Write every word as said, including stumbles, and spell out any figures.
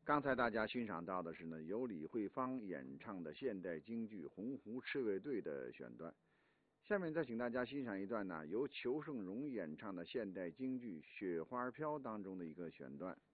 刚才大家欣赏到的是呢，由李慧芳演唱的现代京剧《洪湖赤卫队》的选段。下面再请大家欣赏一段呢，由裘盛戎演唱的现代京剧《雪花飘》当中的一个选段。